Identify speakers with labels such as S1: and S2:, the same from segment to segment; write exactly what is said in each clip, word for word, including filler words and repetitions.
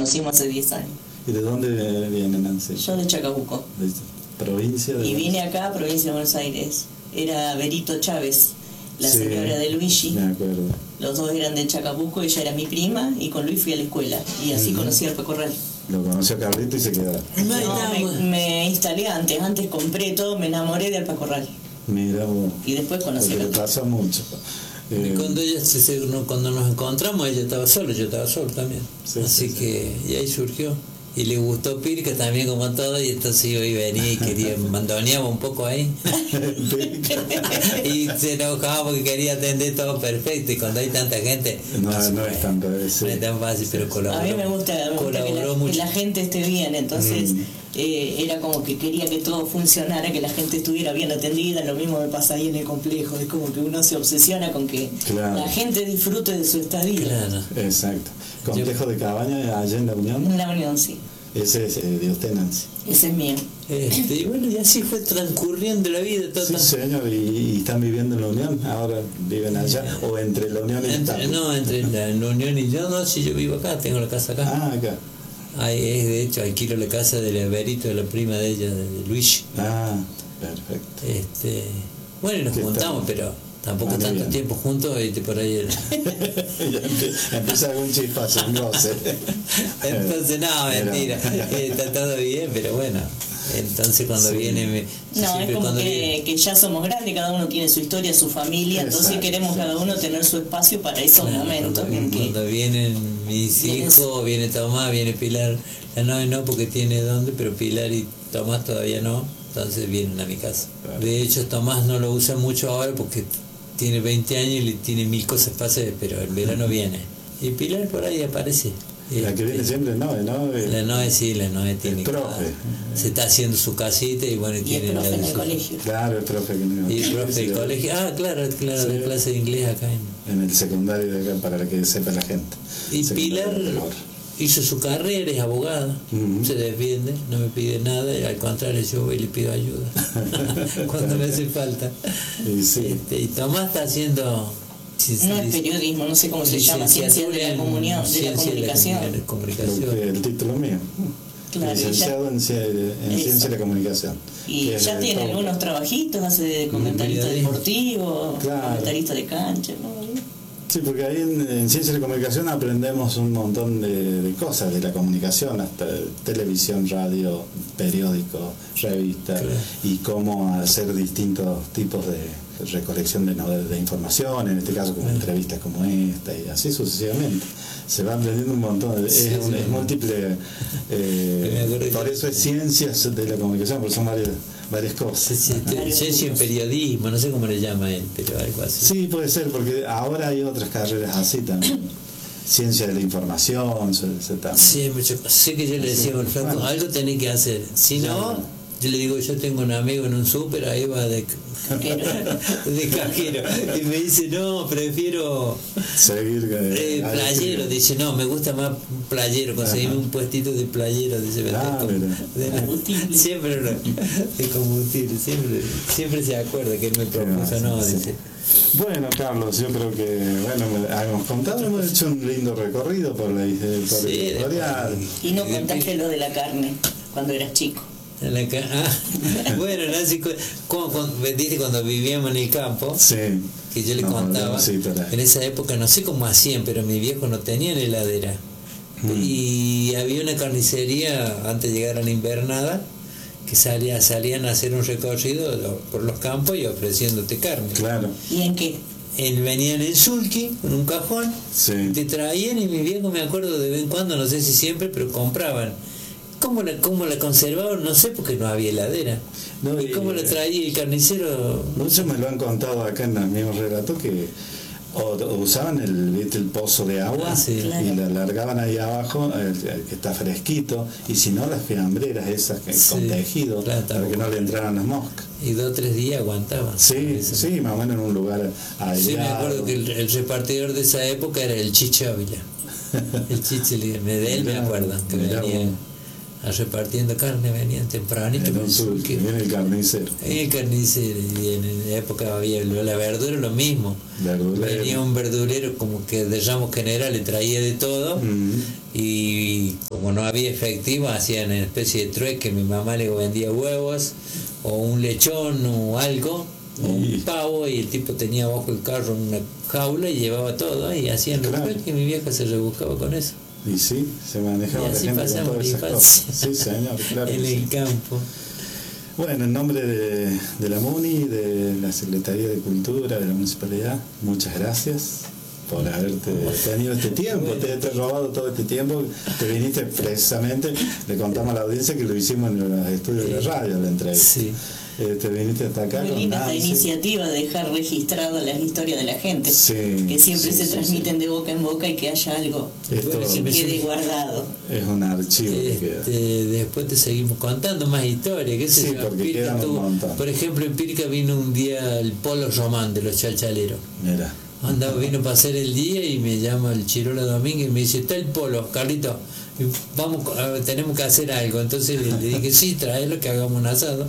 S1: conocimos hace diez años.
S2: ¿Y de dónde viene Nancy?
S1: Yo de Chacabuco.
S2: ¿De provincia? De
S1: y vine acá, provincia de Buenos Aires. Era Berito Chávez, la
S2: sí,
S1: señora de Luigi.
S2: Me acuerdo.
S1: Los dos eran de Chacabuco, ella era mi prima, y con Luis fui a la escuela. Y así uh-huh. conocí al Pecorral.
S2: Lo conoció Carlito y se quedó.
S1: No, me, me instalé antes, antes compré todo, me enamoré del Pecorral.
S2: Mira vos.
S1: Y después conocí a
S2: le pasó mucho.
S3: Eh, y cuando ella se, cuando nos encontramos, ella estaba sola, yo estaba solo también. Sí, Así sí, que, sí. y ahí surgió. Y le gustó Pirca también como todo, y entonces yo iba venía y quería, mandoneaba un poco ahí. Y se enojaba porque quería atender todo perfecto, y cuando hay tanta gente...
S2: No, no, no es tanto eso.
S3: No es tan fácil, pero colaboró.
S1: A mí me gusta, me gusta que, la, que la gente esté bien, entonces mm. eh, era como que quería que todo funcionara, que la gente estuviera bien atendida. Lo mismo me pasa ahí en el complejo, es como que uno se obsesiona con que claro. la gente disfrute de su estadía.
S3: Claro.
S2: Exacto. ¿Complejo yo, de cabaña allá en La Unión?
S1: En La Unión, sí.
S2: Ese es eh, de usted, Nancy.
S1: Ese es mío.
S3: Este, y bueno, y así fue transcurriendo la vida. Todo
S2: sí, tan... señor, y, y están viviendo en La Unión, ahora viven allá, o entre La Unión y
S3: entre, No, entre la, la Unión y yo, no, si yo vivo acá, tengo la casa acá.
S2: Ah, acá.
S3: Ahí es, de hecho, alquilo la casa de la Berito, de la prima de ella, de, de Luis.
S2: Ah, perfecto.
S3: Este, bueno, y nos juntamos, está? pero... Tampoco ah, tanto bien. tiempo juntos y por ahí era...
S2: empieza algún chispazo, no sé.
S3: Entonces, no, mentira. Está todo bien, pero bueno. Entonces cuando sí. viene... Me,
S1: no, es como que, que ya somos grandes, cada uno tiene su historia, su familia, exacto, entonces queremos exacto. cada uno tener su espacio para esos claro, momentos.
S3: Cuando,
S1: en
S3: cuando
S1: que
S3: vienen mis hijos, viene Tomás, viene Pilar. La novia no, porque tiene dónde, pero Pilar y Tomás todavía no. Entonces vienen a mi casa. Claro. De hecho, Tomás no lo usa mucho ahora porque tiene veinte años y le tiene mil cosas para hacer, pero el verano viene. Y Pilar por ahí aparece.
S2: La que viene siempre no, ¿no?
S3: La Noe sí, la Noe tiene.
S2: El profe.
S3: Se está haciendo su casita y bueno, y,
S1: y
S3: tiene
S1: el profe
S3: la
S1: en el colegio.
S2: Claro, el profe que no.
S3: Y el profe del colegio. Ah, claro, claro, sí. de clase de inglés acá en.
S2: En el secundario de acá, para que sepa la gente.
S3: Y Pilar hizo su carrera, es abogada, uh-huh. se defiende, no me pide nada, y al contrario yo voy y le pido ayuda cuando me hace falta.
S2: Y, sí.
S3: este, y Tomás está haciendo...
S1: No es periodismo, no sé cómo se llama, ciencias de la comunión, de la comunicación.
S3: De comunicación.
S2: El, el título mío.
S1: Claro,
S2: licenciado en, en ciencia de la comunicación.
S1: Y ya tiene todo. Algunos trabajitos, hace de comentarista deportivo, claro. comentarista de cancha, ¿no?
S2: Sí, porque ahí en, en Ciencia de la Comunicación aprendemos un montón de, de cosas de la comunicación, hasta televisión, radio, periódico, revista, claro. y cómo hacer distintos tipos de recolección de, de información, en este caso como claro. entrevistas como esta, y así sucesivamente. Se va aprendiendo un montón, es, sí, un, sí. es múltiple, eh, por eso es ciencias de la comunicación, porque son varias, varias cosas.
S3: Sí, sí, ciencia en periodismo, no sé cómo le llama él, pero algo así.
S2: Sí, puede ser, porque ahora hay otras carreras así también. Ciencia de la información, se, se
S3: sí, mucho, sé que yo le decía al flaco, bueno. algo tenés que hacer, si no, yo le digo, yo tengo un amigo en un súper, ahí va de de cajero, y me dice, no, prefiero
S2: seguir
S3: eh, playero, dice, no, me gusta más playero, conseguirme un puestito de playero, dice,
S2: ah,
S3: como, de, siempre de combustible, siempre, siempre se acuerda que él me propuso, no,
S2: sí.
S3: dice.
S2: Bueno, Carlos, yo creo que, bueno, hemos contado, hemos hecho un lindo recorrido por la, por
S3: sí,
S2: el editorial.
S1: Y no contaste lo de la carne, cuando eras chico.
S3: En la ca- ah, bueno, Nancy, como cuando, dice cuando vivíamos en el campo,
S2: sí,
S3: que yo le no, contaba, sí, en esa época no sé cómo hacían, pero mi viejo no tenía heladera. Mm. Y había una carnicería antes de llegar a la invernada que salía, salían a hacer un recorrido por los campos y ofreciéndote carne.
S2: Claro.
S1: ¿Y en qué?
S3: En, venían en sulky, con un cajón,
S2: sí.
S3: te traían y mi viejo, me acuerdo de vez en cuando, no sé si siempre, pero compraban. ¿Cómo la, cómo la conservaban? No sé, porque no había heladera. No, ¿Y cómo eh, la traía el carnicero?
S2: Muchos me lo han contado acá en el mismo relato que o, o usaban el, el pozo de agua,
S3: ah, sí,
S1: claro.
S2: y la largaban ahí abajo, el, el que está fresquito, y si no las fiambreras esas que, sí, con tejido, claro, para que no le entraran las moscas.
S3: Y dos o tres días aguantaban.
S2: Sí, sí, más o menos en un lugar aislado.
S3: Sí, me acuerdo que el, el repartidor de esa época era el Chiche Ávila. El Chiche, de él me acuerdo, que venía... a repartiendo carne, venían tempranito.
S2: Que viene el carnicero.
S3: El carnicero, y en, en la época había la verdura, lo mismo. Verdulero. Venía un verdulero como que de ramos generales, traía de todo, mm. y como no había efectivo, hacían una especie de trueque, mi mamá le vendía huevos, o un lechón, o algo, o y... un pavo, y el tipo tenía abajo el carro una jaula y llevaba todo, y hacían claro. Lo que mi vieja se rebuscaba con eso.
S2: Y sí, se manejaba la gente con todas esas cosas. Sí, señor, claro.
S3: En el
S2: sí.
S3: campo.
S2: Bueno, en nombre de, de la MUNI, de la Secretaría de Cultura de la Municipalidad, muchas gracias por haberte tenido este tiempo, bueno, te he robado todo este tiempo, te viniste precisamente, le contamos a la audiencia que lo hicimos en los estudios sí. de la radio, la entrevista. Sí. Eh, te viniste hasta acá.
S1: Muy linda esta iniciativa de dejar registradas las historias de la gente,
S2: sí,
S1: que siempre
S2: sí,
S1: se
S2: sí,
S1: transmiten
S2: sí.
S1: de boca en boca y que haya algo
S2: Esto,
S1: que quede guardado.
S2: Es un archivo
S3: este,
S2: que queda.
S3: Después te seguimos contando más historias, qué sé
S2: sí,
S3: yo.
S2: porque
S3: Pirca
S2: quedan
S3: tuvo,
S2: un montón.
S3: por ejemplo, en Pirca vino un día el Polo Román de los chalchaleros.
S2: Mira.
S3: Andaba, vino a pasar el día y me llama el Chirola Domínguez y me dice, está el Polo, Carlito, vamos, tenemos que hacer algo. Entonces le, le dije, sí, traelo que hagamos un asado.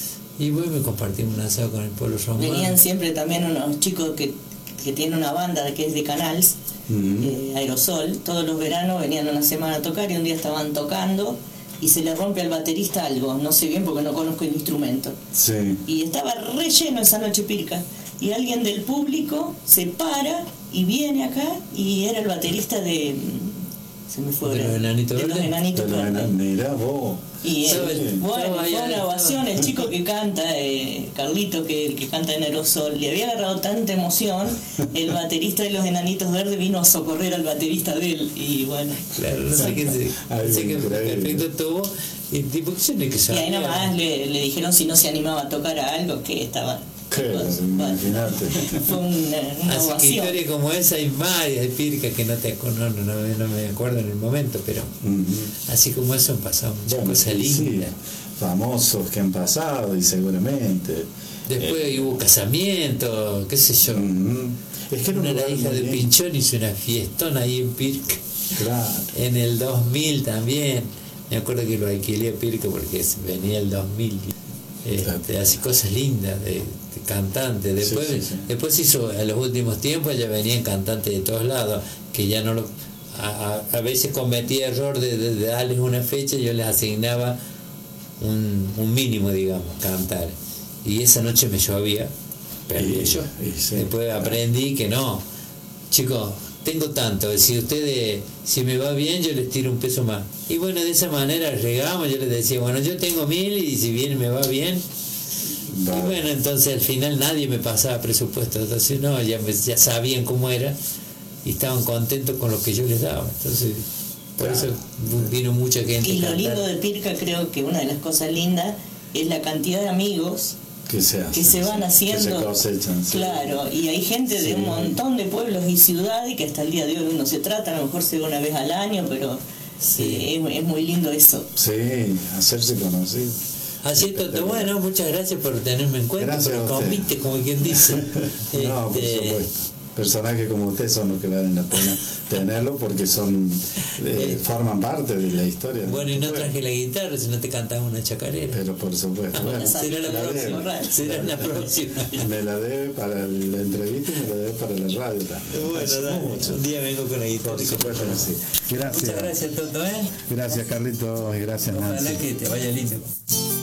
S3: Y bueno, me compartimos un asado con el Polo Román.
S1: Venían siempre también unos chicos que, que tienen una banda que es de Canals, uh-huh. eh, Aerosol. Todos los veranos venían una semana a tocar y un día estaban tocando y se le rompe al baterista algo, no sé bien porque no conozco el instrumento.
S2: Sí.
S1: Y estaba re lleno esa noche Pirca. Y alguien del público se para y viene acá y era el baterista de... Se me fue
S3: de los enanitos
S1: de los enanitos verdes.
S2: Mirá vos.
S1: Y él,
S3: sí.
S1: bueno, fue una ovación, el chico que canta, eh, Carlito, que el que canta en Aerosol, le había agarrado tanta emoción, el baterista de los enanitos verdes vino a socorrer al baterista de él, y bueno.
S3: Claro, no sé qué se, Ay, sé que perfecto tuvo, y el tipo que se le que sabía.
S1: Y ahí nomás le, le dijeron si no se animaba a tocar a algo, que estaba...
S2: Imagínate.
S1: Fue una, una
S3: Así
S1: ovación.
S3: que historias como esa hay varias, hay Pirca que no te no, no, no, no me acuerdo en el momento, pero uh-huh. así como eso han pasado muchas bueno, cosas lindas.
S2: Sí, famosos que han pasado y seguramente.
S3: Después eh, hubo casamiento, qué sé yo.
S2: Uh-huh. Es que
S3: una la hija de bien. Pinchón hizo una fiestona ahí en Pirca.
S2: Claro.
S3: En el dos mil también. Me acuerdo que lo alquilé a Pirca porque venía el dos mil. Este, hace cosas lindas de, de cantante. Después, sí, sí, sí. después hizo, en los últimos tiempos ya venían cantantes de todos lados, que ya no lo, a, a, a veces cometía error de, de, de darles una fecha, yo les asignaba un, un mínimo, digamos, cantar. Y esa noche me llovía, perdí yo. Sí, después aprendí que no, chicos, tengo tanto, si ustedes, si me va bien, yo les tiro un peso más. Y bueno, de esa manera llegamos, yo les decía, bueno, yo tengo mil y si bien me va bien. Vale. Y bueno, entonces al final nadie me pasaba presupuesto, entonces no, ya, ya sabían cómo era y estaban contentos con lo que yo les daba. Entonces, por claro. eso vino mucha gente.
S1: Y lo lindo de Pirca, creo que una de las cosas lindas es la cantidad de amigos
S2: que se, hacen,
S1: que se van haciendo,
S2: que se cosechan, sí.
S1: Claro, y hay gente de sí. un montón de pueblos y ciudades que hasta el día de hoy uno se trata, a lo mejor se ve una vez al año, pero sí. eh, es, es muy lindo eso.
S2: Sí, hacerse conocido.
S3: Así Toto, bueno, muchas gracias por tenerme en cuenta,
S2: gracias
S3: porque convite, como quien dice.
S2: No,
S3: este,
S2: por supuesto. Personajes como usted son los que valen la pena tenerlo porque son eh, forman parte de la historia.
S3: Bueno, y no traje la guitarra, si no te cantaba una chacarera.
S2: Pero por supuesto. Bueno,
S3: será la,
S2: la
S3: próxima.
S2: Debe.
S3: Será la próxima.
S2: Me la debe para la entrevista y me la debe para la radio también.
S3: Bueno, dale, un día vengo con la guitarra.
S2: Por supuesto que sí. Gracias.
S3: Muchas gracias, Toto, ¿eh?
S2: Gracias, Carlitos, y gracias, Nancy.
S3: Ojalá que te vaya lindo.